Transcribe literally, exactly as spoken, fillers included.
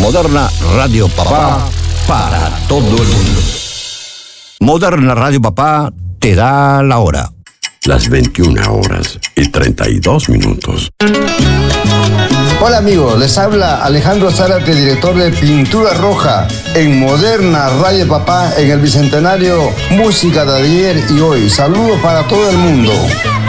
Moderna Radio Papá para todo el mundo. Moderna Radio Papá te da la hora. Las veintiuna horas y treinta y dos minutos. Hola amigos, les habla Alejandro Zárate, director de Pintura Roja en Moderna Radio Papá en el Bicentenario Música de ayer y hoy. Saludos para todo el mundo.